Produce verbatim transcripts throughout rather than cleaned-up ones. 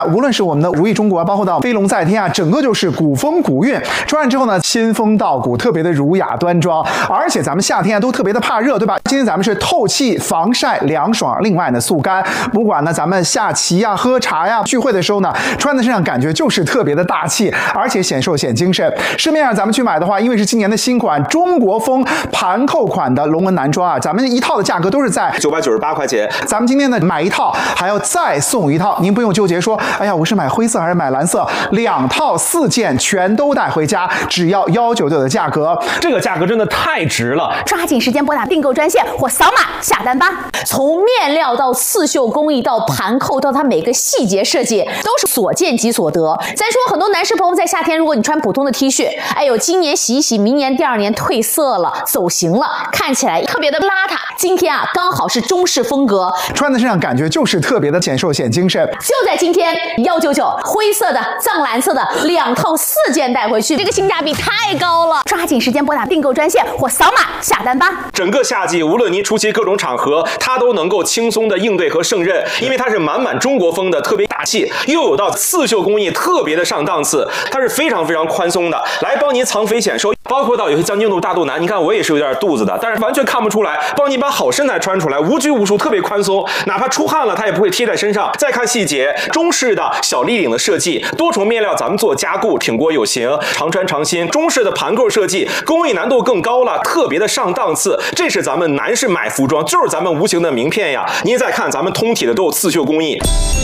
无论是我们的如意中国，包括到飞龙在天啊，整个就是古风古韵。穿上之后呢，仙风道骨，特别的儒雅端庄。而且咱们夏天啊都特别的怕热，对吧？今天咱们是透气、防晒、凉爽，另外呢速干。不管呢咱们下棋呀、喝茶呀、聚会的时候呢，穿在身上感觉就是特别的大气，而且显瘦显精神。市面上咱们去买的话，因为是今年的新款中国风盘扣款的龙纹男装啊，咱们一套的价格都是在九百九十八块钱。 咱们今天呢买一套还要再送一套，您不用纠结说，哎呀，我是买灰色还是买蓝色？两套四件全都带回家，只要一九九的价格， 这个价格真的太值了！ 抓紧时间拨打订购专线或扫码下单吧。从面料到刺绣工艺到盘扣到它每个细节设计，都是所见即所得。咱说很多男士朋友在夏天，如果你穿普通的 T 恤，哎呦，今年洗一洗，明年第二年褪色了，走形了，看起来特别的邋遢。今天啊，刚好是中式风格， 穿在身上感觉就是特别的显瘦显精神。 就在今天一九九，灰色的、藏蓝色的两套四件带回去，这个性价比太高了。抓紧时间拨打订购专线或扫码下单吧。 整个夏季，无论您出席各种场合，它都能够轻松的应对和胜任，因为它是满满中国风的，特别大气，又有到刺绣工艺，特别的上档次，它是非常非常宽松的，来帮您藏肥显瘦。包括到有些将军肚、大肚腩，你看我也是有点肚子的，但是完全看不出来，帮你把好身材穿出来，无拘无束，特别宽松，哪怕出汗了，它也不会贴在身上。再看细节，中式的小立领的设计，多重面料咱们做加固，挺过有型，常穿常新。中式的盘扣设计，工艺难度更高了，特别的上档次。这是咱们男士买服装，就是咱们无形的名片呀。您再看咱们通体的都有刺绣工艺。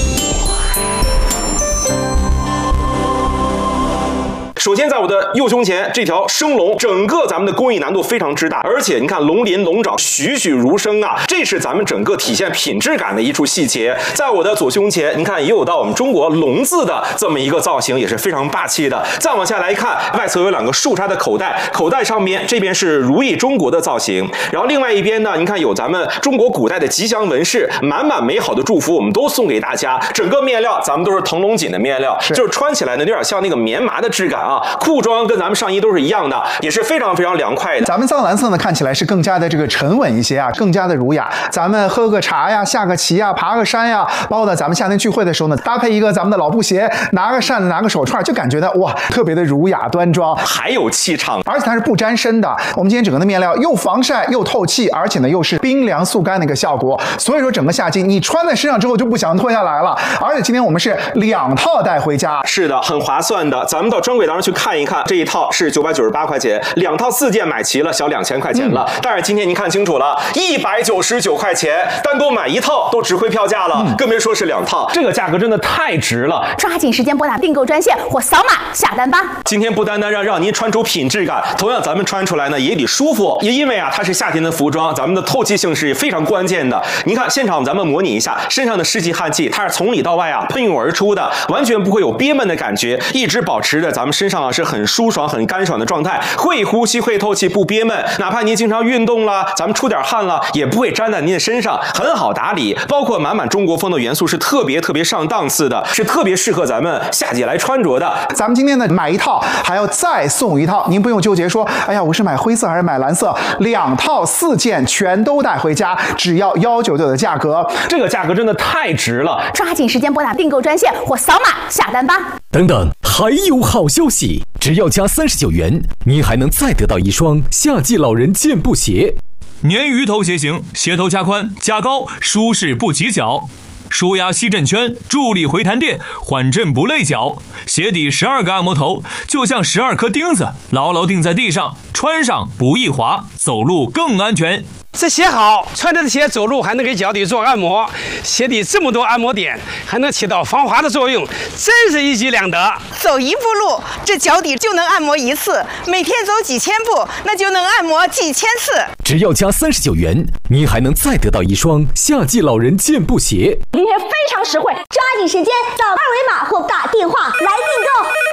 首先，在我的右胸前这条生龙，整个咱们的工艺难度非常之大，而且你看龙鳞龙爪栩栩如生啊，这是咱们整个体现品质感的一处细节。在我的左胸前，你看也有到我们中国龙字的这么一个造型，也是非常霸气的。再往下来看，外侧有两个竖插的口袋，口袋上面这边是如意中国的造型，然后另外一边呢，您看有咱们中国古代的吉祥纹饰，满满美好的祝福，我们都送给大家。整个面料咱们都是腾龙锦的面料，是就是穿起来呢有点像那个棉麻的质感啊。裤装跟咱们上衣都是一样的，也是非常非常凉快的。 咱们藏蓝色呢，看起来是更加的这个沉稳一些啊，更加的儒雅。咱们喝个茶呀，下个棋呀，爬个山呀，包括呢咱们夏天聚会的时候呢，搭配一个咱们的老布鞋，拿个扇子，拿个手串，就感觉到哇，特别的儒雅端庄， 还有气场， 而且它是不沾身的。我们今天整个的面料又防晒又透气，而且呢又是冰凉速干的一个效果，所以说整个夏季你穿在身上之后就不想脱下来了。而且今天我们是两套带回家， 是的，很划算的。咱们到专柜当中去看一看，这一套是九百九十八块钱，两套四件买齐了，小两千块钱了。嗯、但是今天您看清楚了，一百九十九块钱，单独买一套都值回票价了，嗯、更别说是两套，这个价格真的太值了。 抓紧时间拨打订购专线或扫码下单吧。 今天不单单让让您穿出品质感，同样咱们穿出来呢也得舒服，也因为啊它是夏天的服装，咱们的透气性是非常关键的。您看现场咱们模拟一下，身上的湿气汗气，它是从里到外啊喷涌而出的，完全不会有憋闷的感觉，一直保持着咱们身上啊是很舒爽、很干爽的状态，会呼吸、会透气，不憋闷。哪怕您经常运动了，咱们出点汗了，也不会粘在您的身上，很好打理。包括满满中国风的元素是特别特别上档次的，是特别适合咱们夏季来穿着的。 咱们今天呢买一套还要再送一套，您不用纠结说，哎呀，我是买灰色还是买蓝色？两套四件全都带回家，只要一九九的价格， 这个价格真的太值了。 抓紧时间拨打订购专线或扫码下单吧。 等等，还有好消息！只要加三十九元，您还能再得到一双夏季老人健步鞋。 鲶鱼头鞋型，鞋头加宽加高，舒适不挤脚，舒压吸震圈，助力回弹垫，缓震不累脚。鞋底十二个按摩头，就像十二颗钉子，牢牢钉在地上，穿上不易滑，走路更安全。 这鞋好，穿着的鞋走路还能给脚底做按摩，鞋底这么多按摩点，还能起到防滑的作用，真是一举两得。 走一步路，这脚底就能按摩一次；每天走几千步，那就能按摩几千次。 只要加三十九元，您还能再得到一双夏季老人健步鞋。 今天非常实惠，抓紧时间扫二维码或打电话来订购。